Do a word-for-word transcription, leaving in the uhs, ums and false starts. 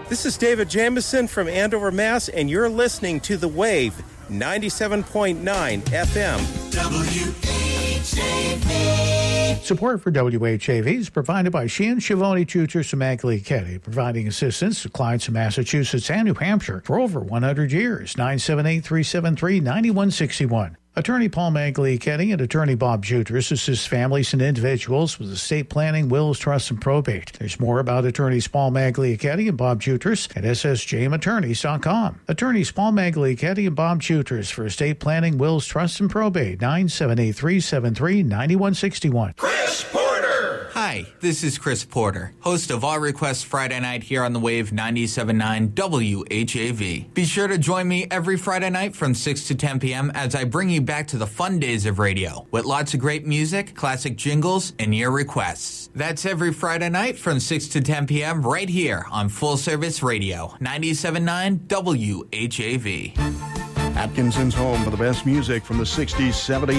This is David Jamieson from Andover, Mass., and you're listening to The Wave, ninety-seven point nine F M. W H A V. Support for W H A V is provided by Sheehan Schiavone Tutors of Maglie-Ketty, providing assistance to clients in Massachusetts and New Hampshire for over one hundred years. nine seven eight, three seven three, nine one six one. Attorney Paul Maglie-Ketty and Attorney Bob Juters assist families and individuals with estate planning, wills, trusts, and probate. There's more about Attorneys Paul Maglie-Ketty and Bob Juters at s s j m attorneys dot com. Attorneys Paul Maglie-Ketty and Bob Juters for estate planning, wills, trusts, and probate. nine seven eight, three seven three, nine one six one. Chris Porter! Hi, this is Chris Porter, host of All Requests Friday night here on the Wave ninety-seven point nine W H A V. Be sure to join me every Friday night from six to ten p.m. as I bring you back to the fun days of radio with lots of great music, classic jingles, and your requests. That's every Friday night from six to ten p.m. right here on Full Service Radio, ninety-seven point nine W H A V. Atkinson's home for the best music from the sixties, seventies,